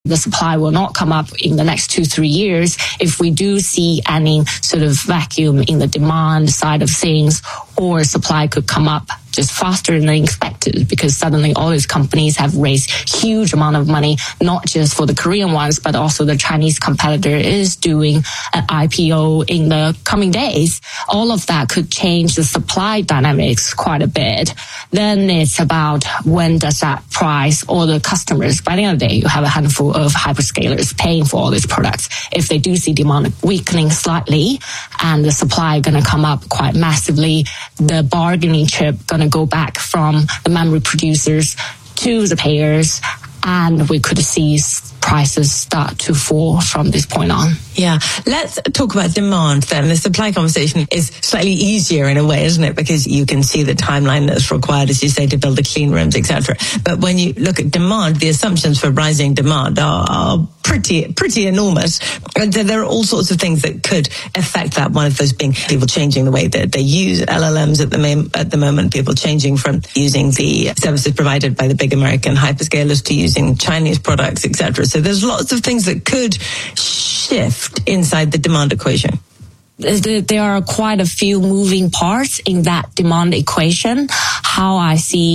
the supply will not come up in the next 2-3 years. If we do see any sort of vacuum in the demand side of things, or supply could come up just faster than expected, because suddenly all these companies have raised huge amount of money, not just for the Korean ones, but also the Chinese competitor is doing an IPO in the coming days. All of that could change the supply dynamics quite a bit. Then it's about when does that price or the customers, by the end of the day, you have a handful of hyperscalers paying for all these products. If they do see demand weakening slightly and the supply going to come up quite massively, the bargaining chip going to go back from the memory producers to the payers, and we could see prices start to fall from this point on. Yeah. Let's talk about demand then. The supply conversation is slightly easier in a way, isn't it? Because you can see the timeline that's required, as you say, to build the clean rooms, etc. But when you look at demand, the assumptions for rising demand are pretty enormous. And there are all sorts of things that could affect that. One of those being people changing the way that they use LLMs at the moment, people changing from using the services provided by the big American hyperscalers to using Chinese products, etc. So there's lots of things that could shift inside the demand equation. There are quite a few moving parts in that demand equation. I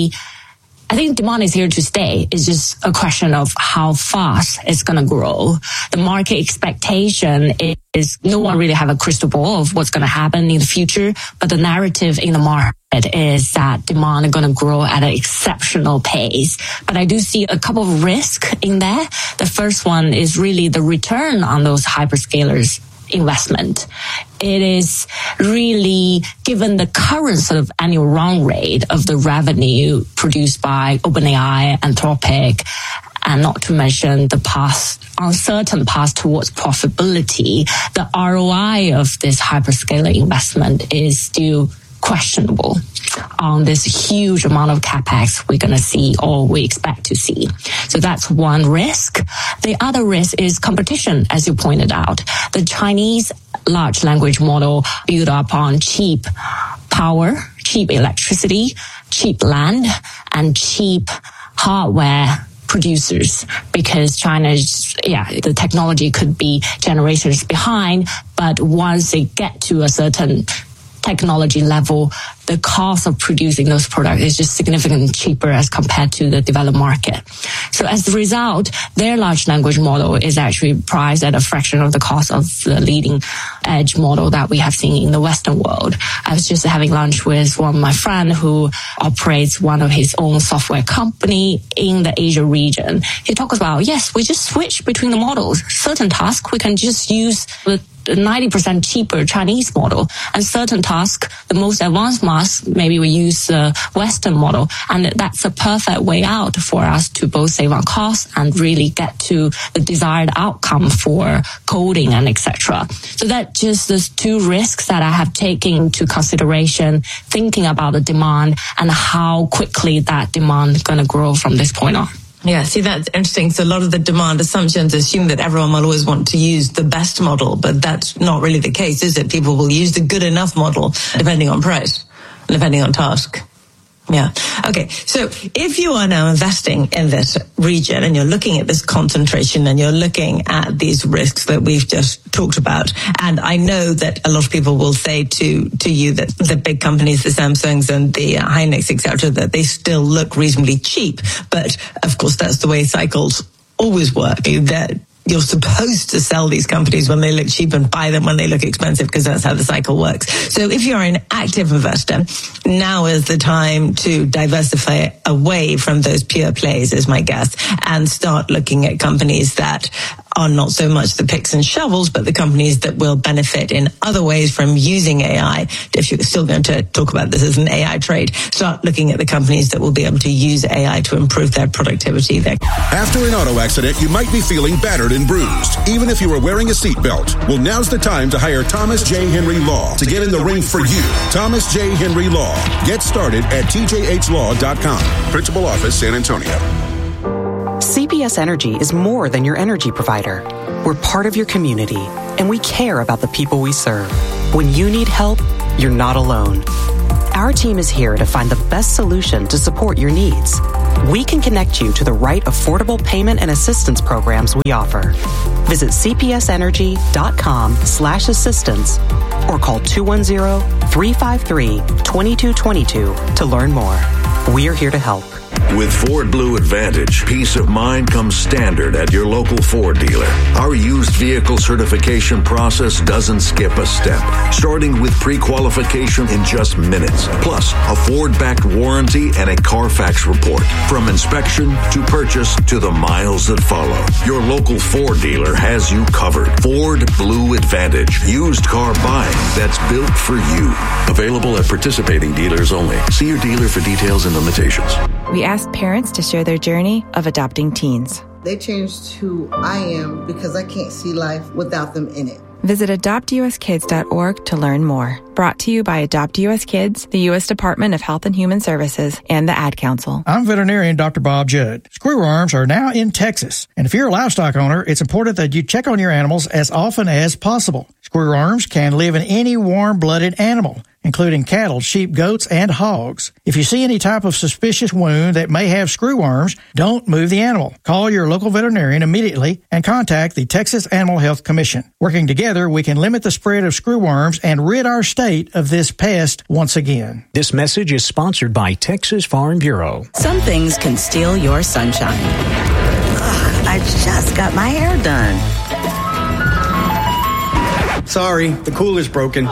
think demand is here to stay. It's just a question of how fast it's going to grow. The market expectation is no one really have a crystal ball of what's going to happen in the future, but the narrative in the market is that demand is going to grow at an exceptional pace. But I do see a couple of risks in there. The first one is really the return on those hyperscalers investment. It is really, given the current sort of annual run rate of the revenue produced by OpenAI, Anthropic, and not to mention the uncertain path towards profitability, the ROI of this hyperscaler investment is still questionable on this huge amount of capex we're going to see or we expect to see. So that's one risk. The other risk is competition, as you pointed out. The Chinese large language model built up on cheap power, cheap electricity, cheap land, and cheap hardware producers, because the technology could be generations behind, but once they get to a certain technology level, the cost of producing those products is just significantly cheaper as compared to the developed market. So as a result, their large language model is actually priced at a fraction of the cost of the leading edge model that we have seen in the Western world. I was just having lunch with one of my friends who operates one of his own software company in the Asia region. He talks about, yes, we just switch between the models. Certain tasks we can just use the 90% cheaper Chinese model, and certain tasks, the most advanced masks, maybe we use the Western model, and that's a perfect way out for us to both save on costs and really get to the desired outcome for coding and etc. So that just those two risks that I have taken into consideration, thinking about the demand and how quickly that demand is going to grow from this point on. Yeah, see, that's interesting. So a lot of the demand assumptions assume that everyone will always want to use the best model, but that's not really the case, is it? People will use the good enough model depending on price, depending on task. Yeah. Okay. So if you are now investing in this region and you're looking at this concentration and you're looking at these risks that we've just talked about, and I know that a lot of people will say to you that the big companies, the Samsungs and the Hynix, etc., that they still look reasonably cheap. But of course, that's the way cycles always work. That you're supposed to sell these companies when they look cheap and buy them when they look expensive, because that's how the cycle works. So if you're an active investor, now is the time to diversify away from those pure plays, is my guess, and start looking at companies that are not so much the picks and shovels, but the companies that will benefit in other ways from using AI. If you're still going to talk about this as an AI trade, start looking at the companies that will be able to use AI to improve their productivity. After an auto accident, you might be feeling battered and bruised, even if you were wearing a seatbelt. Well, now's the time to hire Thomas J. Henry Law to get in the ring for you. Thomas J. Henry Law. Get started at tjhlaw.com. Principal Office, San Antonio. CPS Energy is more than your energy provider. We're part of your community, and we care about the people we serve. When you need help, you're not alone. Our team is here to find the best solution to support your needs. we can connect you to the right affordable payment and assistance programs we offer. Visit cpsenergy.com/assistance or call 210-353-2222 to learn more. We're here to help. With Ford Blue Advantage, peace of mind comes standard at your local Ford dealer. Our used vehicle certification process doesn't skip a step, starting with pre-qualification in just minutes, plus a Ford-backed warranty and a Carfax report. From inspection to purchase to the miles that follow, your local Ford dealer has you covered. Ford Blue Advantage, used car buying that's built for you. Available at participating dealers only. See your dealer for details and limitations. We asked parents to share their journey of adopting teens. They changed who I am because I can't see life without them in it. Visit adoptuskids.org to learn more. Brought to you by Adopt US Kids, the U.S. Department of Health and Human Services, and the Ad Council. I'm veterinarian Dr. Bob Judd. Screwworms are now in Texas. And if you're a livestock owner, it's important that you check on your animals as often as possible. Screwworms can live in any warm-blooded animal, including cattle, sheep, goats, and hogs. If you see any type of suspicious wound that may have screwworms, don't move the animal. Call your local veterinarian immediately and contact the Texas Animal Health Commission. Working together, we can limit the spread of screwworms and rid our state of this pest once again. This message is sponsored by Texas Farm Bureau. Some things can steal your sunshine. I just got my hair done. Sorry, the cooler's broken.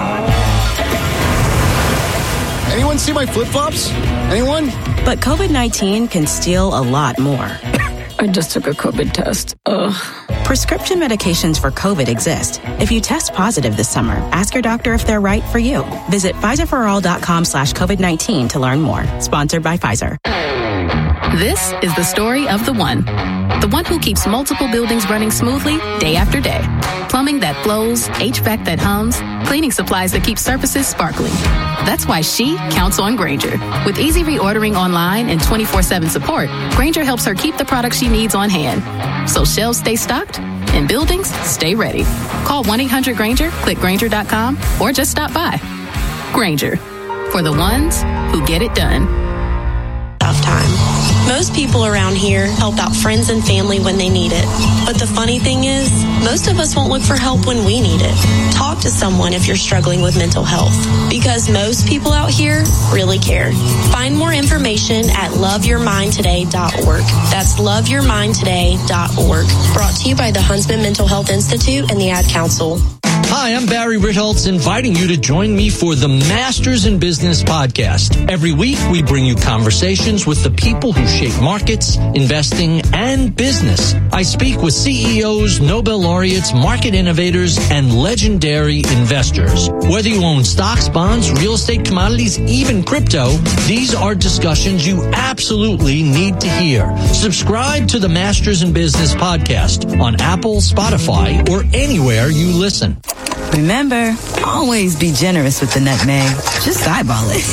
Anyone see my flip-flops? Anyone? But COVID-19 can steal a lot more. I just took a COVID test. Ugh. Prescription medications for COVID exist. If you test positive this summer, ask your doctor if they're right for you. Visit Pfizerforall.com/COVID-19 to learn more. Sponsored by Pfizer. This is the story of the one who keeps multiple buildings running smoothly day after day. Plumbing that flows, HVAC that hums, cleaning supplies that keep surfaces sparkling. That's why she counts on Grainger. With easy reordering online and 24/7 support, Grainger helps her keep the products she needs on hand. So shelves stay stocked and buildings stay ready. Call 1-800-GRAINGER, click Grainger.com, or just stop by. Grainger, for the ones who get it done. Tough time. Most people around here help out friends and family when they need it. But the funny thing is, most of us won't look for help when we need it. Talk to someone if you're struggling with mental health, because most people out here really care. Find more information at loveyourmindtoday.org. That's loveyourmindtoday.org. Brought to you by the Huntsman Mental Health Institute and the Ad Council. Hi, I'm Barry Ritholtz, inviting you to join me for the Masters in Business podcast. Every week, we bring you conversations with the people who shape markets, investing, and business. I speak with CEOs, Nobel laureates, market innovators, and legendary investors. Whether you own stocks, bonds, real estate, commodities, even crypto, these are discussions you absolutely need to hear. Subscribe to the Masters in Business podcast on Apple, Spotify, or anywhere you listen. Remember, always be generous with the nutmeg. Just eyeball it.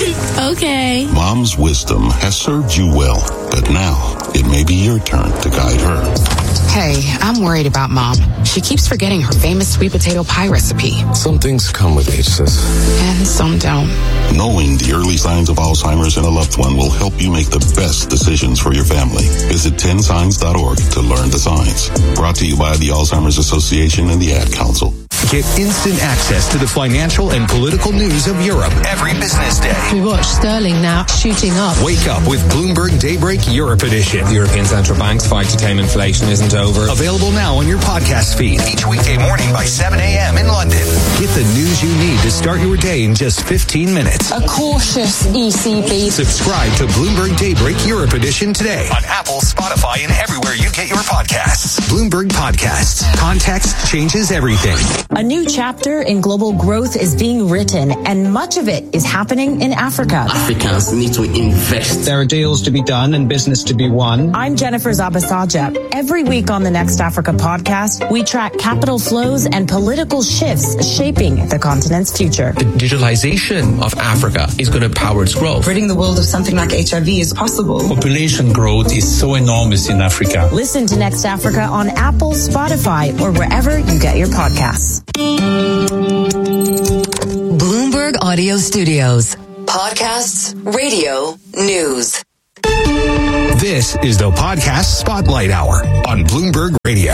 Okay. Mom's wisdom has served you well, but now it may be your turn to guide her. Hey, I'm worried about Mom. She keeps forgetting her famous sweet potato pie recipe. Some things come with age, sis. And some don't. Knowing the early signs of Alzheimer's in a loved one will help you make the best decisions for your family. Visit 10signs.org to learn the signs. Brought to you by the Alzheimer's Association and the Ad Council. Get instant access to the financial and political news of Europe every business day. We watch sterling now shooting up. Wake up with Bloomberg Daybreak Europe Edition. European Central Bank's fight to tame inflation isn't over. Available now on your podcast feed. Each weekday morning by 7 a.m. in London. Get the news you need to start your day in just 15 minutes. A cautious ECB. Subscribe to Bloomberg Daybreak Europe Edition today. On Apple, Spotify, and everywhere you get your podcasts. Bloomberg Podcasts. Context changes everything. A new chapter in global growth is being written, and much of it is happening in Africa. Africans need to invest. There are deals to be done and business to be won. I'm Jennifer Zabasaja. Every week on the Next Africa podcast, we track capital flows and political shifts shaping the continent's future. The digitalization of Africa is going to power its growth. Ridding the world of something like HIV is possible. Population growth is so enormous in Africa. Listen to Next Africa on Apple, Spotify, or wherever you get your podcasts. Bloomberg Audio Studios. Podcasts, radio, news. This is the Podcast Spotlight Hour on Bloomberg Radio.